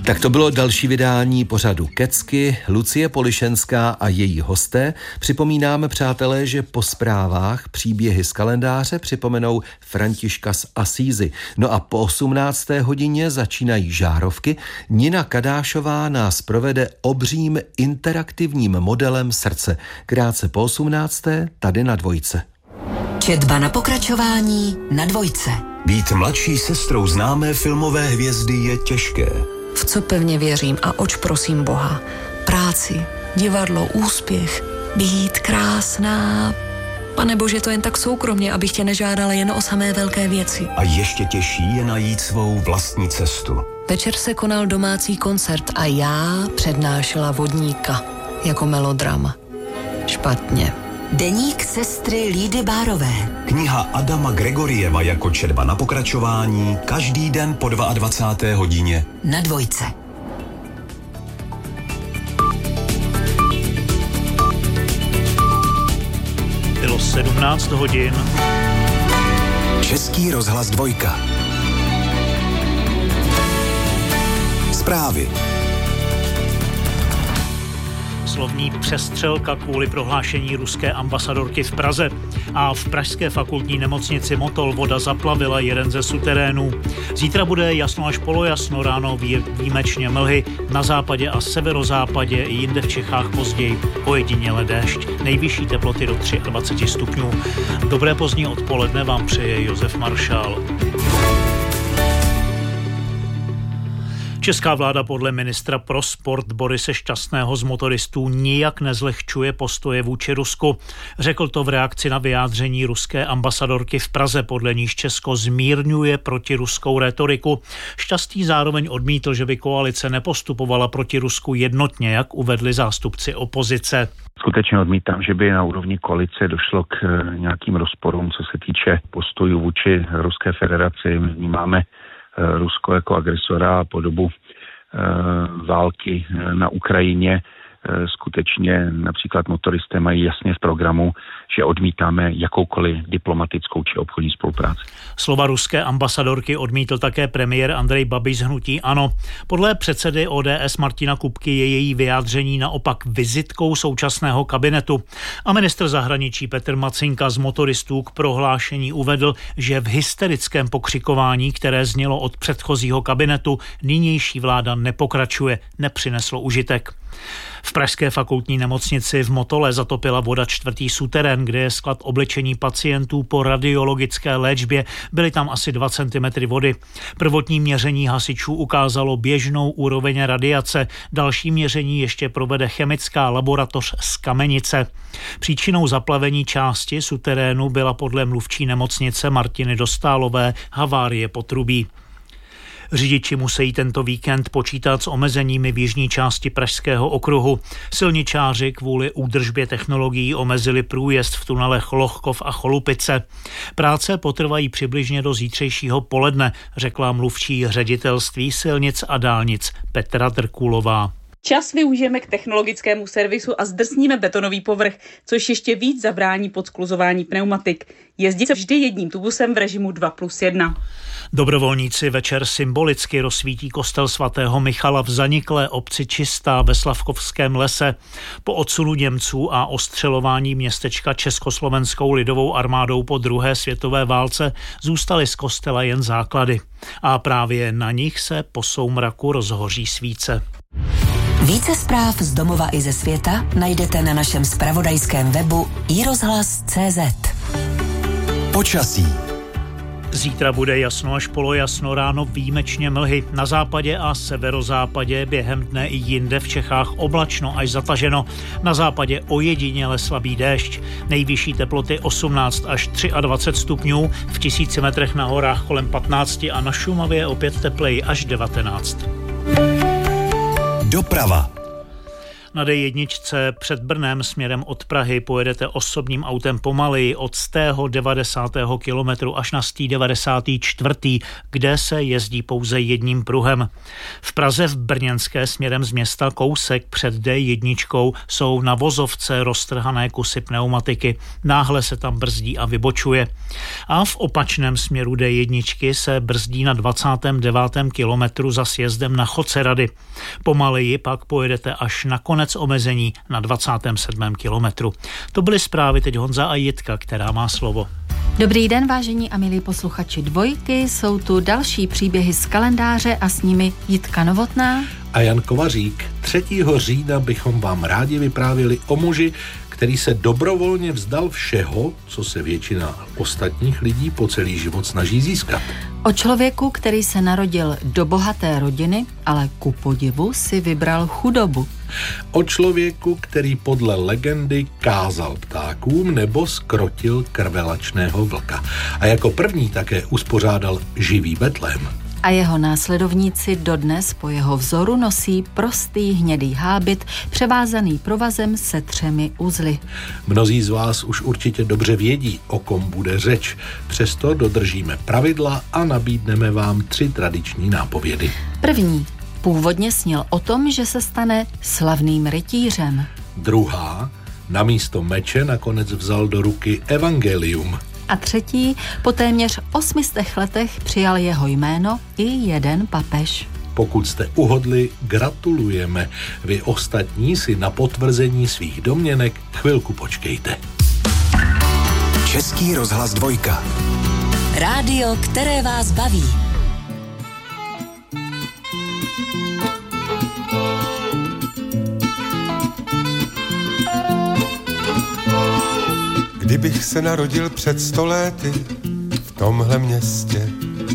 Tak to bylo další vydání pořadu Kecky. Lucie Polišenská a její hosté. Připomínáme, přátelé, že po zprávách příběhy z kalendáře připomenou Františka z Asízy. No a po 18. hodině začínají žárovky. Nina Kadášová nás provede obřím interaktivním modelem srdce. Krátce po 18. tady na Dvojce. Četba na pokračování na Dvojce. Být mladší sestrou známé filmové hvězdy je těžké. V co pevně věřím a oč prosím Boha? Práci, divadlo, úspěch, být krásná. Pane Bože, to jen tak soukromně, abych tě nežádala jen o samé velké věci. A ještě těžší je najít svou vlastní cestu. Večer se konal domácí koncert a já přednášela Vodníka jako melodrama. Špatně. Deník sestry Lídy Bárové. Kniha Adama Gregorieva jako četba na pokračování každý den po 22. hodině na Dvojce. Bylo 17 hodin. Český rozhlas Dvojka. Zprávy. Slovní přestřelka kvůli prohlášení ruské ambasadorky v Praze. A v pražské fakultní nemocnici Motol voda zaplavila jeden ze suterénů. Zítra bude jasno až polojasno, ráno výjimečně mlhy, na západě a severozápadě i jinde v Čechách později ojediněle déšť. Nejvyšší teploty do 23 stupňů. Dobré pozdní odpoledne vám přeje Josef Maršál. Česká vláda podle ministra pro sport Borise Šťastného z motoristů nijak nezlehčuje postoje vůči Rusku. Řekl to v reakci na vyjádření ruské ambasadorky v Praze, podle níž Česko zmírňuje protiruskou retoriku. Šťastný zároveň odmítl, že by koalice nepostupovala proti Rusku jednotně, jak uvedli zástupci opozice. Skutečně odmítám, že by na úrovni koalice došlo k nějakým rozporům, co se týče postojů vůči Ruské federaci. My máme Rusko jako agresora po dobu války na Ukrajině. Skutečně například motoristé mají jasně v programu, že odmítáme jakoukoliv diplomatickou či obchodní spolupráci. Slova ruské ambasadorky odmítl také premiér Andrej Babiš z hnutí ANO. Podle předsedy ODS Martina Kupky je její vyjádření naopak vizitkou současného kabinetu. A ministr zahraničí Petr Macinka z motoristů k prohlášení uvedl, že v hysterickém pokřikování, které znělo od předchozího kabinetu, nynější vláda nepokračuje, nepřineslo užitek. V pražské fakultní nemocnici v Motole zatopila voda 4. suterén, kde je sklad oblečení pacientů po radiologické léčbě. Byly tam asi 2 cm vody. Prvotní měření hasičů ukázalo běžnou úroveň radiace. Další měření ještě provede chemická laboratoř z Kamenice. Příčinou zaplavení části suterénu byla podle mluvčí nemocnice Martiny Dostálové havárie potrubí. Řidiči musí tento víkend počítat s omezeními v jižní části Pražského okruhu. Silničáři kvůli údržbě technologií omezili průjezd v tunelech Lochkov a Cholupice. Práce potrvají přibližně do zítřejšího poledne, řekla mluvčí ředitelství silnic a dálnic Petra Drkulová. Čas využijeme k technologickému servisu a zdrsníme betonový povrch, což ještě víc zabrání podskluzování pneumatik. Jezdí se vždy jedním tubusem v režimu 2+1. Dobrovolníci večer symbolicky rozsvítí kostel svatého Michala v zaniklé obci Čistá ve Slavkovském lese. Po odsunu Němců a ostřelování městečka Československou lidovou armádou po druhé světové válce zůstaly z kostela jen základy. A právě na nich se po soumraku rozhoří svíce. Více zpráv z domova i ze světa najdete na našem zpravodajském webu iRozhlas.cz. Počasí. Zítra bude jasno až polojasno, ráno výjimečně mlhy. Na západě a severozápadě během dne i jinde v Čechách oblačno až zataženo. Na západě ojediněle slabý déšť. Nejvyšší teploty 18 až 23 stupňů, v 1000 metrech na horách kolem 15 a na Šumavě opět tepleji až 19. Doprava. Na D1 před Brnem směrem od Prahy pojedete osobním autem pomaleji od 190. kilometru až na 194., kde se jezdí pouze jedním pruhem. V Praze v Brněnské směrem z města kousek před D1 jsou na vozovce roztrhané kusy pneumatiky. Náhle se tam brzdí a vybočuje. A v opačném směru D1 se brzdí na 29. kilometru za sjezdem na Chocerady. Pomaleji pak pojedete až na konec omezení na 27. kilometru. To byly zprávy, teď Honza a Jitka, která má slovo. Dobrý den, vážení a milí posluchači Dvojky, jsou tu další příběhy z kalendáře a s nimi Jitka Novotná a Jan Kovařík. 3. října bychom vám rádi vyprávěli o muži, který se dobrovolně vzdal všeho, co se většina ostatních lidí po celý život snaží získat. O člověku, který se narodil do bohaté rodiny, ale ku podivu si vybral chudobu. O člověku, který podle legendy kázal ptákům nebo zkrotil krvelačného vlka. A jako první také uspořádal živý betlém. A jeho následovníci dodnes po jeho vzoru nosí prostý hnědý hábit, převázaný provazem se 3 uzly. Mnozí z vás už určitě dobře vědí, o kom bude řeč. Přesto dodržíme pravidla a nabídneme vám 3 tradiční nápovědy. První. Původně snil o tom, že se stane slavným rytířem. Druhá. Namísto meče nakonec vzal do ruky evangelium. A třetí, po téměř 800 letech přijal jeho jméno i jeden papež. Pokud jste uhodli, gratulujeme. Vy ostatní si na potvrzení svých domněnek chvilku počkejte. Český rozhlas 2. Rádio, které vás baví. Kdybych se narodil před 100 lety v tomhle městě,